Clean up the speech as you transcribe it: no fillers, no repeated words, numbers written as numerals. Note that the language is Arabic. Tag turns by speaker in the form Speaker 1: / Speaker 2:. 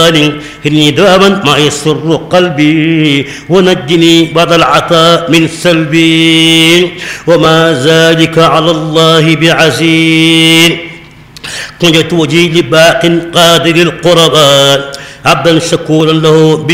Speaker 1: إني دواما ما يسر قلبي ونجني بعد العطاء من سلبي وما ذلك على الله بعزيز كنت وجهي لباق قادر القرباء عبدا شكورا له